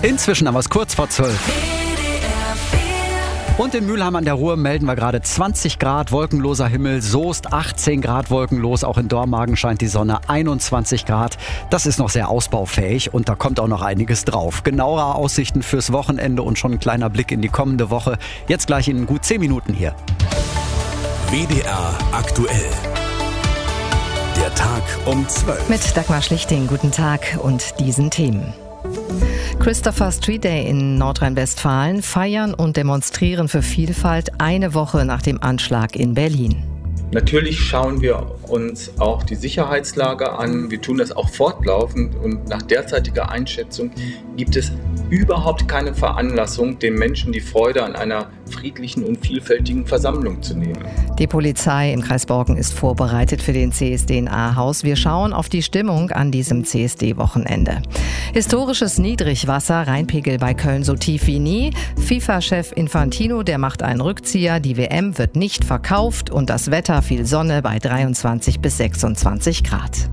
Inzwischen haben wir es kurz vor 12. Und in Mülheim an der Ruhr melden wir gerade 20 Grad, wolkenloser Himmel, Soest 18 Grad wolkenlos, auch in Dormagen scheint die Sonne, 21 Grad. Das ist noch sehr ausbaufähig und da kommt auch noch einiges drauf. Genauere Aussichten fürs Wochenende und schon ein kleiner Blick in die kommende Woche. Jetzt gleich in gut 10 Minuten hier. WDR aktuell. Der Tag um 12. Mit Dagmar Schlichting, guten Tag und diesen Themen. Christopher Street Day in Nordrhein-Westfalen, feiern und demonstrieren für Vielfalt eine Woche nach dem Anschlag in Berlin. Natürlich schauen wir uns auch die Sicherheitslage an. Wir tun das auch fortlaufend und nach derzeitiger Einschätzung gibt es überhaupt keine Veranlassung, den Menschen die Freude an einer friedlichen und vielfältigen Versammlung zu nehmen. Die Polizei im Kreis Borken ist vorbereitet für den CSD in Ahaus. Wir schauen auf die Stimmung an diesem CSD-Wochenende. Historisches Niedrigwasser, Rheinpegel bei Köln so tief wie nie. FIFA-Chef Infantino, der macht einen Rückzieher. Die WM wird nicht verkauft und das Wetter viel Sonne bei 23 bis 26 Grad.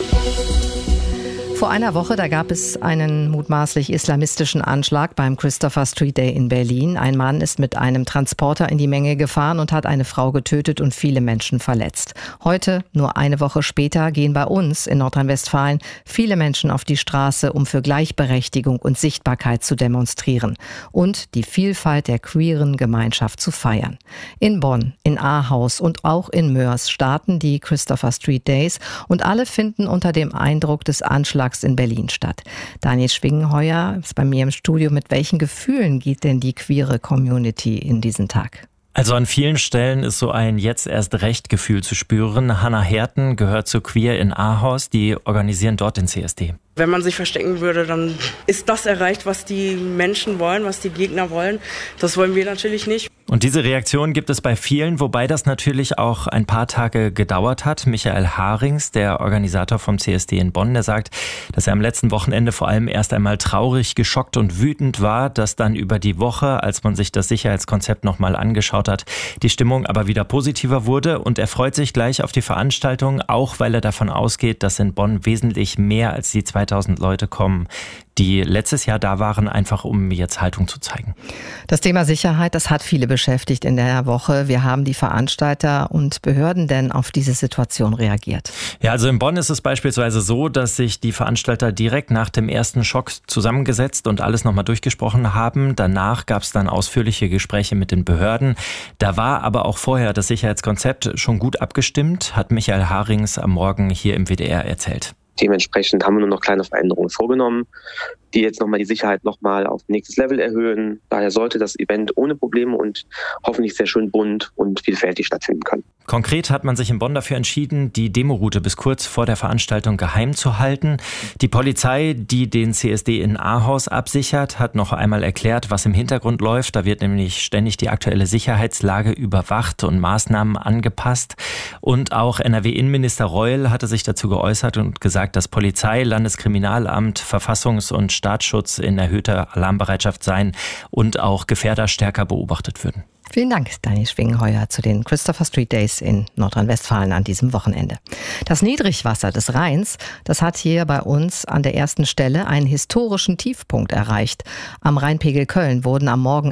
Vor einer Woche, da gab es einen mutmaßlich islamistischen Anschlag beim Christopher Street Day in Berlin. Ein Mann ist mit einem Transporter in die Menge gefahren und hat eine Frau getötet und viele Menschen verletzt. Heute, nur eine Woche später, gehen bei uns in Nordrhein-Westfalen viele Menschen auf die Straße, um für Gleichberechtigung und Sichtbarkeit zu demonstrieren und die Vielfalt der queeren Gemeinschaft zu feiern. In Bonn, in Ahaus und auch in Moers starten die Christopher Street Days und alle finden unter dem Eindruck des Anschlags in Berlin statt. Daniel Schwingenheuer ist bei mir im Studio. Mit welchen Gefühlen geht denn die queere Community in diesen Tag? Also an vielen Stellen ist so ein Jetzt-erst-recht-Gefühl zu spüren. Hannah Herten gehört zu Queer in Ahaus, die organisieren dort den CSD. Wenn man sich verstecken würde, dann ist das erreicht, was die Menschen wollen, was die Gegner wollen. Das wollen wir natürlich nicht. Und diese Reaktion gibt es bei vielen, wobei das natürlich auch ein paar Tage gedauert hat. Michael Harings, der Organisator vom CSD in Bonn, der sagt, dass er am letzten Wochenende vor allem erst einmal traurig, geschockt und wütend war, dass dann über die Woche, als man sich das Sicherheitskonzept nochmal angeschaut hat, die Stimmung aber wieder positiver wurde. Und er freut sich gleich auf die Veranstaltung, auch weil er davon ausgeht, dass in Bonn wesentlich mehr als die 2000 Leute kommen, die letztes Jahr da waren, einfach um jetzt Haltung zu zeigen. Das Thema Sicherheit, das hat viele beschäftigt in der Woche. Wir haben die Veranstalter und Behörden denn auf diese Situation reagiert? Ja, also in Bonn ist es beispielsweise so, dass sich die Veranstalter direkt nach dem ersten Schock zusammengesetzt und alles nochmal durchgesprochen haben. Danach gab es dann ausführliche Gespräche mit den Behörden. Da war aber auch vorher das Sicherheitskonzept schon gut abgestimmt, hat Michael Harings am Morgen hier im WDR erzählt. Dementsprechend haben wir nur noch kleine Veränderungen vorgenommen, die jetzt nochmal die Sicherheit nochmal auf nächstes Level erhöhen. Daher sollte das Event ohne Probleme und hoffentlich sehr schön bunt und vielfältig stattfinden können. Konkret hat man sich in Bonn dafür entschieden, die Demoroute bis kurz vor der Veranstaltung geheim zu halten. Die Polizei, die den CSD in Ahaus absichert, hat noch einmal erklärt, was im Hintergrund läuft. Da wird nämlich ständig die aktuelle Sicherheitslage überwacht und Maßnahmen angepasst. Und auch NRW-Innenminister Reul hatte sich dazu geäußert und gesagt, dass Polizei, Landeskriminalamt, Verfassungs- und Staatsschutz in erhöhter Alarmbereitschaft seien und auch Gefährder stärker beobachtet würden. Vielen Dank, Daniel Schwingenheuer, zu den Christopher Street Days in Nordrhein-Westfalen an diesem Wochenende. Das Niedrigwasser des Rheins, das hat hier bei uns an der ersten Stelle einen historischen Tiefpunkt erreicht. Am Rheinpegel Köln wurden am Morgen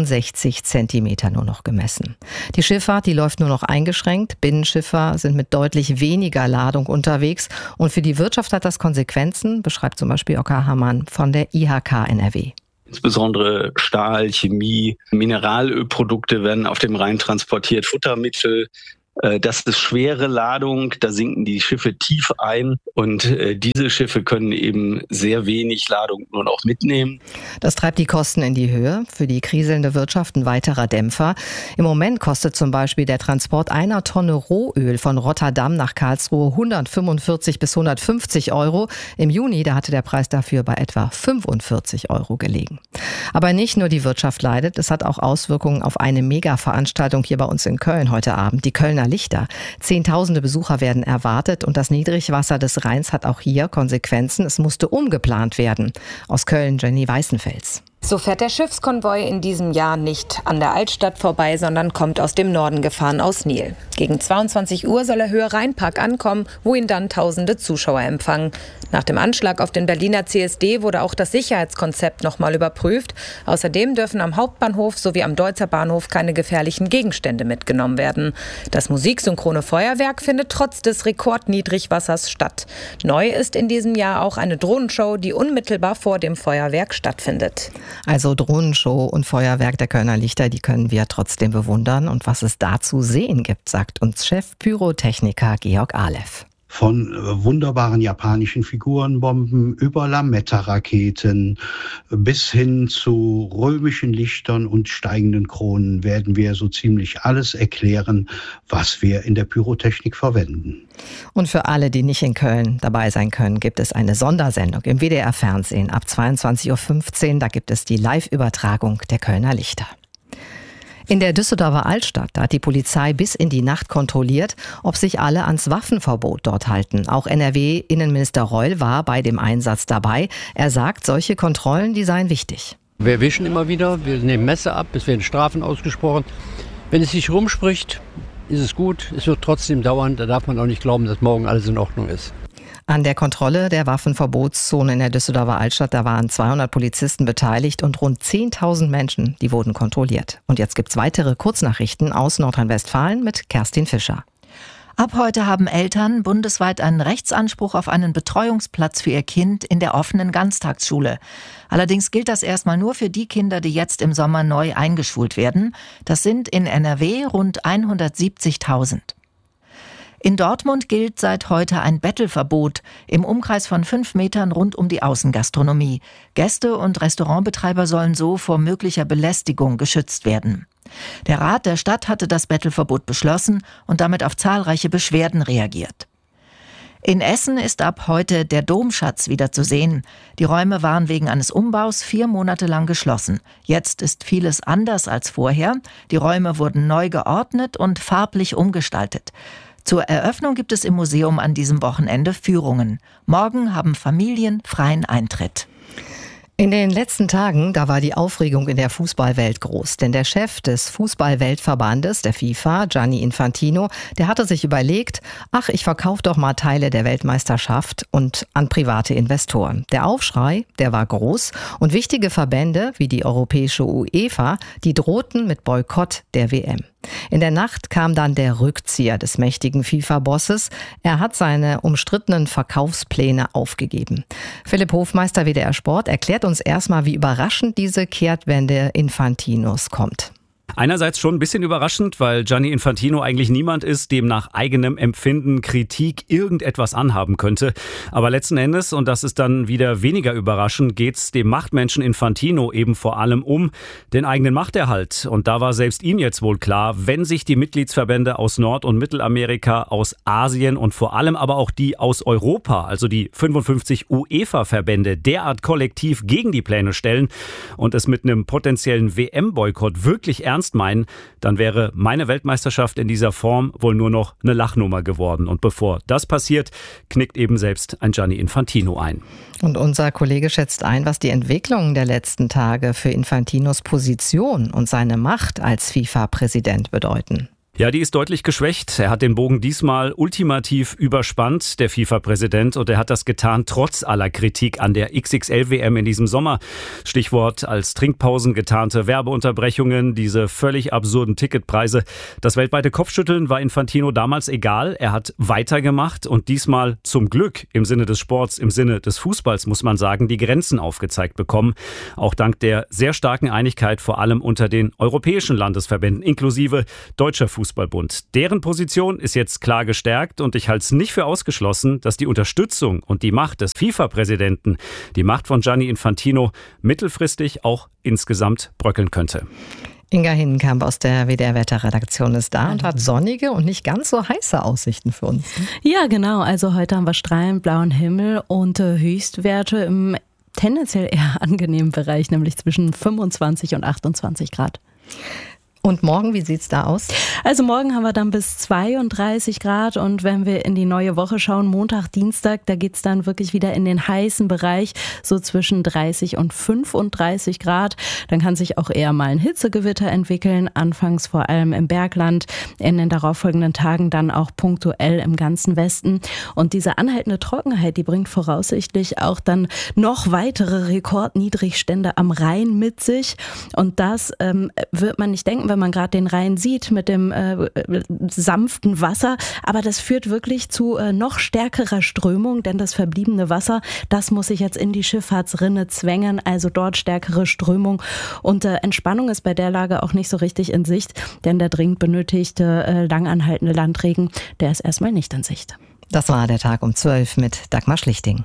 68 Zentimeter nur noch gemessen. Die Schifffahrt, die läuft nur noch eingeschränkt. Binnenschiffer sind mit deutlich weniger Ladung unterwegs. Und für die Wirtschaft hat das Konsequenzen, beschreibt zum Beispiel Oskar Hamann von der IHK NRW. Insbesondere Stahl, Chemie, Mineralölprodukte werden auf dem Rhein transportiert, Futtermittel. Das ist schwere Ladung, da sinken die Schiffe tief ein und diese Schiffe können eben sehr wenig Ladung nur noch mitnehmen. Das treibt die Kosten in die Höhe. Für die kriselnde Wirtschaft ein weiterer Dämpfer. Im Moment kostet zum Beispiel der Transport einer Tonne Rohöl von Rotterdam nach Karlsruhe 145 bis 150 Euro. Im Juni, da hatte der Preis dafür bei etwa 45 Euro gelegen. Aber nicht nur die Wirtschaft leidet, es hat auch Auswirkungen auf eine Mega-Veranstaltung hier bei uns in Köln heute Abend, die Kölner Lichter. Zehntausende Besucher werden erwartet und das Niedrigwasser des Rheins hat auch hier Konsequenzen. Es musste umgeplant werden. Aus Köln, Jenny Weißenfels. So fährt der Schiffskonvoi in diesem Jahr nicht an der Altstadt vorbei, sondern kommt aus dem Norden gefahren, aus Nil. Gegen 22 Uhr soll er Höhe Rheinpark ankommen, wo ihn dann tausende Zuschauer empfangen. Nach dem Anschlag auf den Berliner CSD wurde auch das Sicherheitskonzept nochmal überprüft. Außerdem dürfen am Hauptbahnhof sowie am Deutzer Bahnhof keine gefährlichen Gegenstände mitgenommen werden. Das musiksynchrone Feuerwerk findet trotz des Rekordniedrigwassers statt. Neu ist in diesem Jahr auch eine Drohnenshow, die unmittelbar vor dem Feuerwerk stattfindet. Also Drohnenshow und Feuerwerk der Kölner Lichter, die können wir trotzdem bewundern. Und was es da zu sehen gibt, sagt uns Chef-Pyrotechniker Georg Ahleff. Von wunderbaren japanischen Figurenbomben über Lametta-Raketen bis hin zu römischen Lichtern und steigenden Kronen werden wir so ziemlich alles erklären, was wir in der Pyrotechnik verwenden. Und für alle, die nicht in Köln dabei sein können, gibt es eine Sondersendung im WDR-Fernsehen ab 22.15 Uhr. Da gibt es die Live-Übertragung der Kölner Lichter. In der Düsseldorfer Altstadt hat die Polizei bis in die Nacht kontrolliert, ob sich alle ans Waffenverbot dort halten. Auch NRW-Innenminister Reul war bei dem Einsatz dabei. Er sagt, solche Kontrollen, die seien wichtig. Wir erwischen immer wieder, wir nehmen Messer ab, es werden Strafen ausgesprochen. Wenn es sich rumspricht, ist es gut. Es wird trotzdem dauern, da darf man auch nicht glauben, dass morgen alles in Ordnung ist. An der Kontrolle der Waffenverbotszone in der Düsseldorfer Altstadt, da waren 200 Polizisten beteiligt und rund 10.000 Menschen, die wurden kontrolliert. Und jetzt gibt's weitere Kurznachrichten aus Nordrhein-Westfalen mit Kerstin Fischer. Ab heute haben Eltern bundesweit einen Rechtsanspruch auf einen Betreuungsplatz für ihr Kind in der offenen Ganztagsschule. Allerdings gilt das erstmal nur für die Kinder, die jetzt im Sommer neu eingeschult werden. Das sind in NRW rund 170.000. In Dortmund gilt seit heute ein Bettelverbot im Umkreis von 5 Metern rund um die Außengastronomie. Gäste und Restaurantbetreiber sollen so vor möglicher Belästigung geschützt werden. Der Rat der Stadt hatte das Bettelverbot beschlossen und damit auf zahlreiche Beschwerden reagiert. In Essen ist ab heute der Domschatz wieder zu sehen. Die Räume waren wegen eines Umbaus 4 Monate lang geschlossen. Jetzt ist vieles anders als vorher. Die Räume wurden neu geordnet und farblich umgestaltet. Zur Eröffnung gibt es im Museum an diesem Wochenende Führungen. Morgen haben Familien freien Eintritt. In den letzten Tagen, da war die Aufregung in der Fußballwelt groß. Denn der Chef des Fußballweltverbandes, der FIFA, Gianni Infantino, der hatte sich überlegt, ich verkaufe doch mal Teile der Weltmeisterschaft und an private Investoren. Der Aufschrei, der war groß und wichtige Verbände wie die europäische UEFA, die drohten mit Boykott der WM. In der Nacht kam dann der Rückzieher des mächtigen FIFA-Bosses. Er hat seine umstrittenen Verkaufspläne aufgegeben. Philipp Hofmeister, WDR Sport, erklärt uns erstmal, wie überraschend diese Kehrtwende Infantinos kommt. Einerseits schon ein bisschen überraschend, weil Gianni Infantino eigentlich niemand ist, dem nach eigenem Empfinden Kritik irgendetwas anhaben könnte. Aber letzten Endes, und das ist dann wieder weniger überraschend, geht's dem Machtmenschen Infantino eben vor allem um den eigenen Machterhalt. Und da war selbst ihm jetzt wohl klar, wenn sich die Mitgliedsverbände aus Nord- und Mittelamerika, aus Asien und vor allem aber auch die aus Europa, also die 55 UEFA-Verbände, derart kollektiv gegen die Pläne stellen und es mit einem potenziellen WM-Boykott wirklich ernst meinen, dann wäre meine Weltmeisterschaft in dieser Form wohl nur noch eine Lachnummer geworden. Und bevor das passiert, knickt eben selbst ein Gianni Infantino ein. Und unser Kollege schätzt ein, was die Entwicklungen der letzten Tage für Infantinos Position und seine Macht als FIFA-Präsident bedeuten. Ja, die ist deutlich geschwächt. Er hat den Bogen diesmal ultimativ überspannt, der FIFA-Präsident, und er hat das getan trotz aller Kritik an der XXL-WM in diesem Sommer. Stichwort als Trinkpausen getarnte Werbeunterbrechungen, diese völlig absurden Ticketpreise. Das weltweite Kopfschütteln war Infantino damals egal. Er hat weitergemacht und diesmal zum Glück im Sinne des Sports, im Sinne des Fußballs, muss man sagen, die Grenzen aufgezeigt bekommen. Auch dank der sehr starken Einigkeit vor allem unter den europäischen Landesverbänden, inklusive deutscher Fußballbund. Deren Position ist jetzt klar gestärkt und ich halte es nicht für ausgeschlossen, dass die Unterstützung und die Macht des FIFA-Präsidenten, die Macht von Gianni Infantino, mittelfristig auch insgesamt bröckeln könnte. Inga Hinnenkamp aus der WDR-Wetterredaktion ist da und hat sonnige und nicht ganz so heiße Aussichten für uns. Ja, genau. Also heute haben wir strahlend blauen Himmel und Höchstwerte im tendenziell eher angenehmen Bereich, nämlich zwischen 25 und 28 Grad. Und morgen, wie sieht's da aus? Also morgen haben wir dann bis 32 Grad und wenn wir in die neue Woche schauen, Montag, Dienstag, da geht's dann wirklich wieder in den heißen Bereich, so zwischen 30 und 35 Grad. Dann kann sich auch eher mal ein Hitzegewitter entwickeln, anfangs vor allem im Bergland, in den darauffolgenden Tagen dann auch punktuell im ganzen Westen. Und diese anhaltende Trockenheit, die bringt voraussichtlich auch dann noch weitere Rekordniedrigstände am Rhein mit sich. Und das wird man nicht denken, wenn man gerade den Rhein sieht mit dem sanften Wasser. Aber das führt wirklich zu noch stärkerer Strömung, denn das verbliebene Wasser, das muss sich jetzt in die Schifffahrtsrinne zwängen, also dort stärkere Strömung. Und Entspannung ist bei der Lage auch nicht so richtig in Sicht, denn der dringend benötigte langanhaltende Landregen, der ist erstmal nicht in Sicht. Das war der Tag um 12 mit Dagmar Schlichting.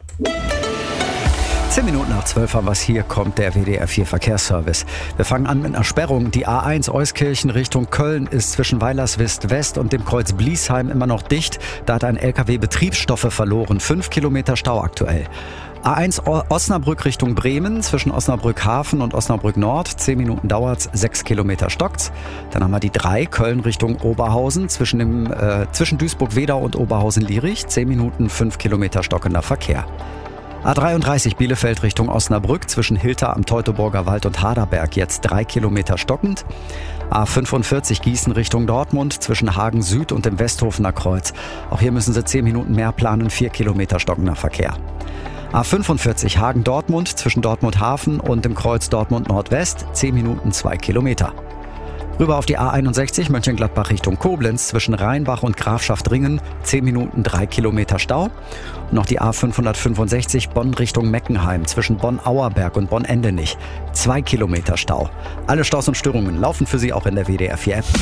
10 Minuten nach 12 haben wir es. Hier kommt der WDR 4 Verkehrsservice. Wir fangen an mit einer Sperrung. Die A1 Euskirchen Richtung Köln ist zwischen Weilerswist West und dem Kreuz Bliesheim immer noch dicht. Da hat ein LKW Betriebsstoffe verloren. 5 Kilometer Stau aktuell. A1 Osnabrück Richtung Bremen, zwischen Osnabrück Hafen und Osnabrück Nord. 10 Minuten dauert's, 6 Kilometer stockt's. Dann haben wir die 3 Köln Richtung Oberhausen, zwischen Duisburg-Wedau und Oberhausen-Lierich. 10 Minuten, 5 Kilometer stockender Verkehr. A33 Bielefeld Richtung Osnabrück, zwischen Hilter am Teutoburger Wald und Haderberg, jetzt 3 Kilometer stockend. A45 Gießen Richtung Dortmund, zwischen Hagen Süd und dem Westhofener Kreuz. Auch hier müssen Sie 10 Minuten mehr planen, 4 Kilometer stockender Verkehr. A45 Hagen-Dortmund, zwischen Dortmund Hafen und dem Kreuz Dortmund Nordwest, 10 Minuten, 2 Kilometer. Rüber auf die A61 Mönchengladbach Richtung Koblenz, zwischen Rheinbach und Grafschaft-Ringen, 10 Minuten, 3 Kilometer Stau. Und noch die A565 Bonn Richtung Meckenheim, zwischen Bonn-Auerberg und Bonn-Endenich, 2 Kilometer Stau. Alle Staus und Störungen laufen für Sie auch in der WDR 4 App.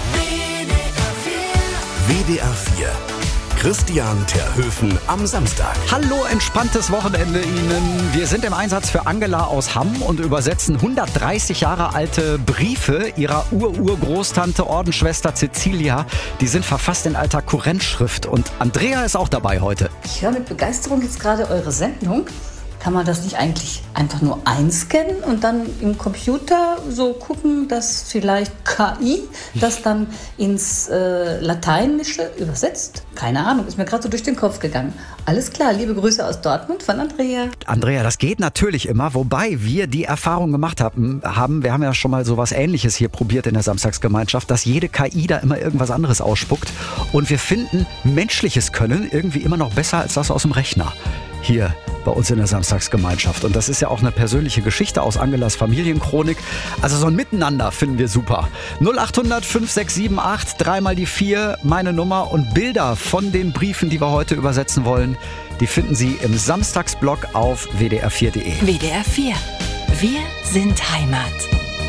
WDR 4. Christian Terhöfen am Samstag. Hallo, entspanntes Wochenende Ihnen. Wir sind im Einsatz für Angela aus Hamm und übersetzen 130 Jahre alte Briefe ihrer Urgroßtante Ordensschwester Cecilia. Die sind verfasst in alter Kurrentschrift und Andrea ist auch dabei heute. Ich höre mit Begeisterung jetzt gerade eure Sendung. Kann man das nicht eigentlich einfach nur einscannen und dann im Computer so gucken, dass vielleicht KI das dann ins Lateinische übersetzt? Keine Ahnung, ist mir gerade so durch den Kopf gegangen. Alles klar, liebe Grüße aus Dortmund von Andrea. Andrea, das geht natürlich immer, wobei wir die Erfahrung gemacht haben. Wir haben ja schon mal sowas Ähnliches hier probiert in der Samstagsgemeinschaft, dass jede KI da immer irgendwas anderes ausspuckt. Und wir finden menschliches Können irgendwie immer noch besser als das aus dem Rechner. Hier bei uns in der Samstagsgemeinschaft. Und das ist ja auch eine persönliche Geschichte aus Angelas Familienchronik. Also so ein Miteinander finden wir super. 0800 5678, 3 mal die 4, meine Nummer und Bilder von den Briefen, die wir heute übersetzen wollen, die finden Sie im Samstagsblog auf wdr4.de. WDR 4. Wir sind Heimat.